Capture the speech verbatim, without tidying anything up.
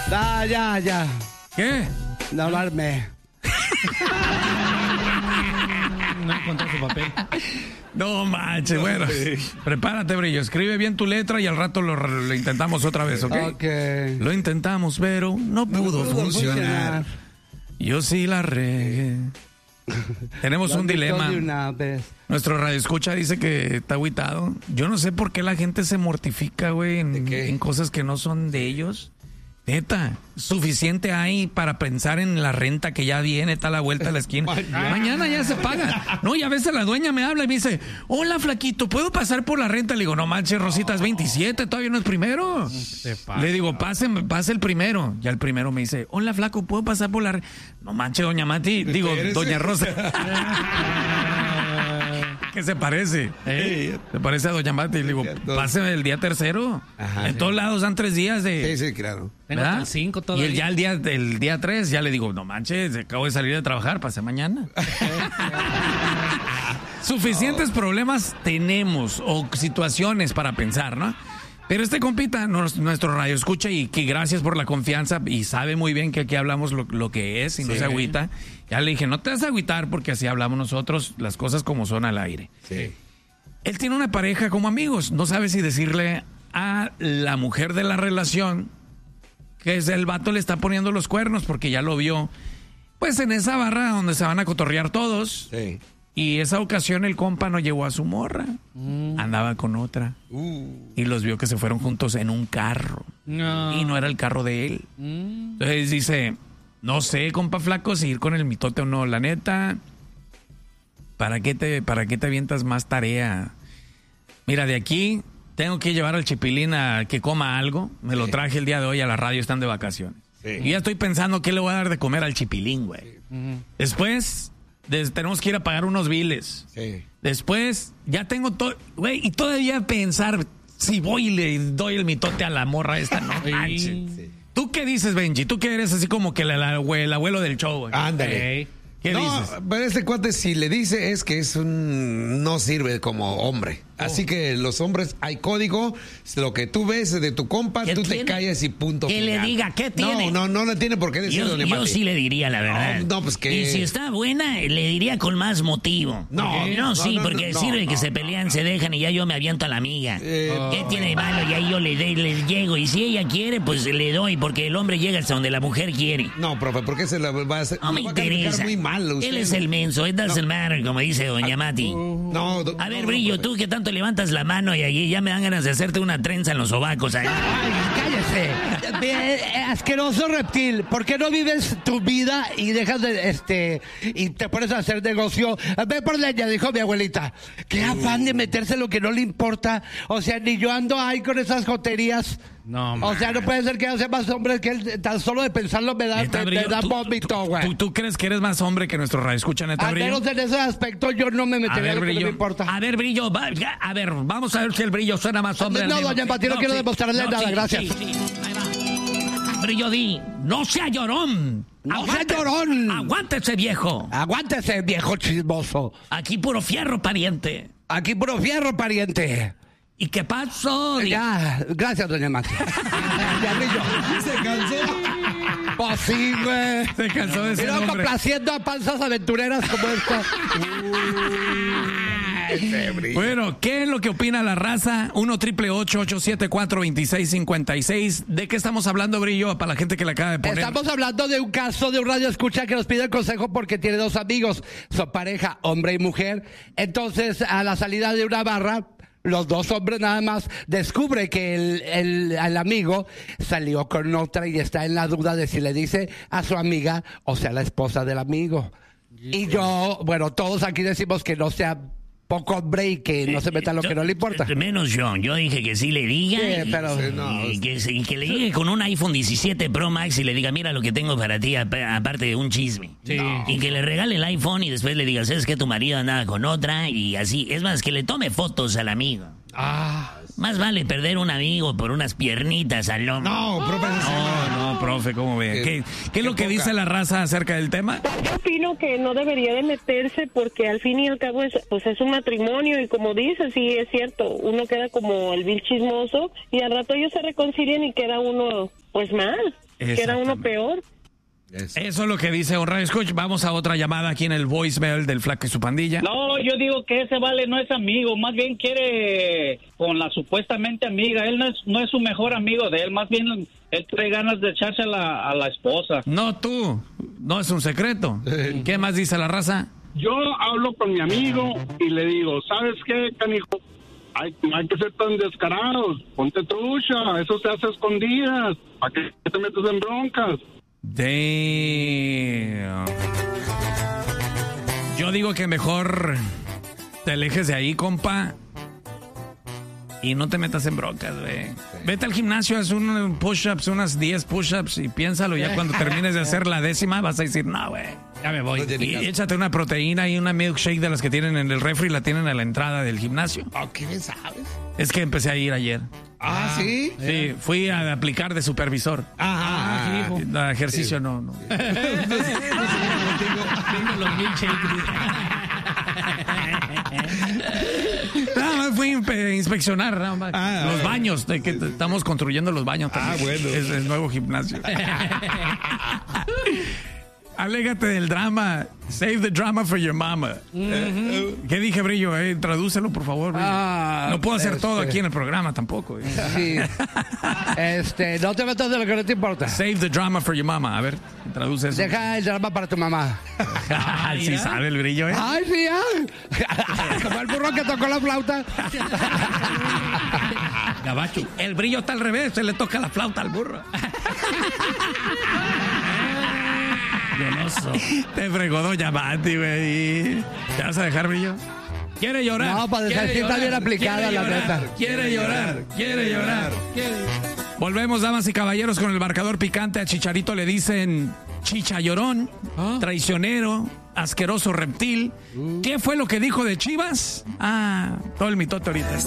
Ya, ya, ya. ¿Qué? No hablarme. No encontró su papel. No manches, bueno. Prepárate, Brillo. Escribe bien tu letra y al rato lo, lo intentamos otra vez, ¿ok? Ok. Lo intentamos, pero no pudo, No pudo funcionar. funcionar. Yo sí la regué. Tenemos Lo un admito dilema. de una vez. Nuestro radioescucha dice que está agüitado. Yo no sé por qué la gente se mortifica, güey, en, en cosas que no son de ellos. Neta, suficiente hay para pensar en la renta que ya viene, está a la vuelta de la esquina. Mañana. Mañana ya se paga. No, y a veces la dueña me habla y me dice, hola, flaquito, ¿puedo pasar por la renta? Le digo, no manches, Rosita, es veintisiete, todavía no es primero. Le digo, pase, pase el primero. Ya el primero me dice, hola, flaco, ¿puedo pasar por la renta? No manches, doña Mati, digo, doña Rosa. ¿Qué se parece? ¿Eh? Se parece a doña Mati. Le digo, pase el día tercero. Ajá, en sí. Todos lados dan tres días de... Sí, sí, claro. Tengo cinco todavía. Y el, ya el día, el día tres ya le digo, no manches, acabo de salir de trabajar, pasé mañana. Suficientes oh. problemas tenemos o situaciones para pensar, ¿no? Pero este compita, nuestro radio escucha y que gracias por la confianza y sabe muy bien que aquí hablamos lo, lo que es y sí. no se agüita. Ya le dije, no te vas a agüitar porque así hablamos nosotros, las cosas como son al aire. Sí. Él tiene una pareja como amigos, no sabe si decirle a la mujer de la relación que es el vato le está poniendo los cuernos porque ya lo vio, pues en esa barra donde se van a cotorrear todos. Sí. Y esa ocasión el compa no llevó a su morra, mm. andaba con otra. Uh. Y los vio que se fueron juntos en un carro. No. Y no era el carro de él. Mm. Entonces dice, no sé, compa flaco, si ir con el mitote o no. La neta, ¿para qué te, para qué te avientas más tarea? Mira, de aquí tengo que llevar al Chipilín a que coma algo. Me lo traje el día de hoy a la radio, están de vacaciones. Sí. Y ya estoy pensando qué le voy a dar de comer al Chipilín, güey. Mm. Después... Des, tenemos que ir a pagar unos biles. Sí. Después, ya tengo todo. Güey, y todavía pensar si voy y le doy el mitote a la morra esta, no manches. Sí. ¿Tú qué dices, Benji? Tú que eres así como que la, la, el abuelo del show, güey. Ándale. Hey. ¿Qué no, dices? pero este cuate, si le dice, es que es un. No sirve como hombre. Oh. Así que los hombres, hay código. Lo que tú ves de tu compa, tú tiene? te calles y punto. Que final. le diga, ¿qué tiene? No, no, no le tiene por qué decir. Yo, yo sí le diría la verdad. No, no, pues que. Y si está buena, le diría con más motivo. No, no, no sí, no, no, porque no, sirve no, que no, se pelean, no. se dejan y ya yo me aviento a la amiga. Eh, ¿Qué no, tiene de malo? Y ahí yo le, de, le llego. Y si ella quiere, pues le doy, porque el hombre llega hasta donde la mujer quiere. No, profe, porque se la va a hacer. No me va a calificar interesa. muy mal. Usted. Él es el menso, él es No. el mar, como dice doña Mati. No, do, A ver, no, Brillo, no, tú que tanto levantas la mano y allí ya me dan ganas de hacerte una trenza en los sobacos. Ahí. Cállese. Eh, asqueroso reptil. ¿Por qué no vives tu vida y dejas de, este, y te pones a hacer negocio? Ve por leña, dijo mi abuelita. Qué afán de meterse lo que no le importa. O sea, ni yo ando ahí con esas joterías. No, o sea, no puede ser que yo sea más hombre que él. Tan solo de pensarlo me da, Neta, me, Brillo, me da ¿tú, vómito, güey. ¿tú, tú crees que eres más hombre que nuestro radio escucha, neta, Al Brillo? menos en ese aspecto yo no me A metería ver, lo que no Brillo. me importa. A ver, Brillo, va, ya, a ver, vamos a ver si el Brillo suena más hombre. No, al doña mismo- Pati, no quiero demostrarle nada, gracias. Sí, sí, ahí va. Brillo, di, no sea llorón. No sea llorón. Aguántese, viejo. Aguántese, viejo chismoso. Aquí puro fierro, pariente. Aquí puro fierro, pariente. ¿Y qué pasó? Di- Ya, gracias, doña Mati. Ya, Brillo. Se cansó. Pues sí, güey. Se cansó de Y ser luego hombre. complaciendo a panzas aventureras como esta. Bueno, ¿qué es lo que opina la raza? uno triple ocho ocho siete cuatro dos seis cinco seis. ¿De qué estamos hablando, Brillo? Para la gente que le acaba de poner. Estamos hablando de un caso de un radio escucha que nos pide el consejo porque tiene dos amigos, son pareja, hombre y mujer. Entonces, a la salida de una barra, los dos hombres nada más descubre que el, el, el amigo salió con otra y está en la duda de si le dice a su amiga o sea la esposa del amigo. Y yo, bueno, todos aquí decimos que no sea poco hombre y que no se meta en lo que no le importa. Menos yo. Yo dije que sí le diga. Sí, y, pero- Sí, no, y que, y que le llegue con un iPhone diecisiete Pro Max y le diga, mira lo que tengo para ti, ap- aparte de un chisme. Sí. No. Y que le regale el iPhone y después le diga, sabes que tu marido andaba con otra y así. Es más, que le tome fotos al amigo. Ah. Más vale perder un amigo por unas piernitas al lomo. No, profe. No, no, profe, ¿cómo ve? Qué- ¿Qué, qué es lo qué que poca. dice la raza acerca del tema? Yo opino que no debería de meterse porque al fin y al cabo es, pues es un matrimonio y como dice, sí es cierto, uno queda como el vil chismoso y al rato ellos se reconcilian y queda uno pues mal. que era uno peor. Eso. Eso es lo que dice un radio escucha. Vamos a otra llamada aquí en el voicemail del Flaco y su pandilla. No, yo digo que ese vale no es amigo, más bien quiere con la supuestamente amiga. Él no es, no es su mejor amigo de él, más bien él trae ganas de echarse a la, a la esposa. No tú, no es un secreto. ¿Qué más dice la raza? Yo hablo con mi amigo y le digo, ¿sabes qué, canijo? Hay, no hay que ser tan descarados, ponte trucha, eso se hace a escondidas, ¿para qué te metes en broncas? Damn. Yo digo que mejor te alejes de ahí, compa, y no te metas en broncas, güey. Sí. Vete al gimnasio, haz un push-ups, unas diez push-ups y piénsalo. Ya cuando termines de hacer la décima vas a decir, no, güey, ya me voy. No, y échate una proteína y una milkshake de las que tienen en el refri, la tienen a la entrada del gimnasio. ¿Oh, qué sabes? Es que empecé a ir ayer. Ah, ¿sí? Sí, fui a aplicar de supervisor. Ah, ah hijo. No, ejercicio sí. no, no. Tengo los milkshakes. Nada más fui a inspeccionar nada más. Ah, los ah, baños, de que estamos construyendo los baños también. Ah, bueno. Es el nuevo gimnasio. Alégate del drama. Save the drama for your mama. Mm-hmm. ¿Qué dije, Brillo? Eh, tradúcelo, por favor, Brillo. Ah, no puedo hacer este... todo aquí en el programa tampoco. Eh. Sí. Este, no te metas de lo que no te importa. Save the drama for your mama. A ver, traduce eso. Deja el drama para tu mamá. Sí sabe el Brillo, ¿eh? Ay, sí, ¿eh? Como el burro que tocó la flauta. Gabacho. El Brillo está al revés, se le toca la flauta al burro. Goloso. Te fregó Doña Mati, güey. ¿Te vas a dejar, Brillo? ¿Quiere llorar? No, para decir está bien aplicada la neta. Quiere llorar, quiere llorar. Quiere... Volvemos, damas y caballeros, con el marcador picante. A Chicharito le dicen chicha llorón, ¿ah? Traicionero, asqueroso reptil. Uh. ¿Qué fue lo que dijo de Chivas? Ah, todo el mitote ahorita.